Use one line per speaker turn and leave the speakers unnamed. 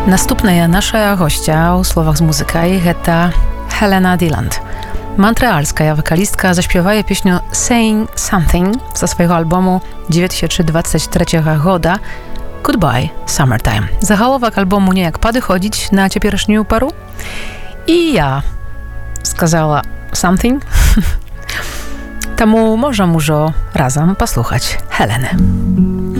Наступная наша гостя ў словах з музыкай гэта Helena Deland. Montrealska wokalistka zaśpiewaje pieśnię Saying Something ze swojego albumu 2023 года Goodbye Summertime. Заголовок альбому «Не як пады ходить на теперешнюю пару». И я сказала something. Тому можем уже разом послухать Helenę.